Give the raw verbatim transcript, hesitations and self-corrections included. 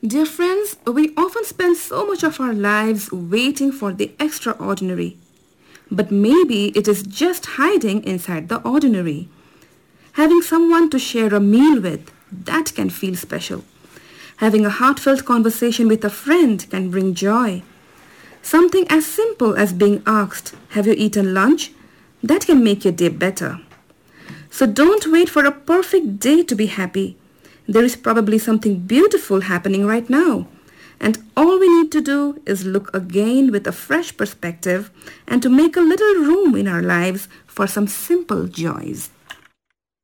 Dear friends, we often spend so much of our lives waiting for the extraordinary. But maybe it is just hiding inside the ordinary. Having someone to share a meal with, that can feel special. Having a heartfelt conversation with a friend can bring joy. Something as simple as being asked, "Have you eaten lunch?" That can make your day better. So don't wait for a perfect day to be happy. There is probably something beautiful happening right now. And all we need to do is look again with a fresh perspective and to make a little room in our lives for some simple joys.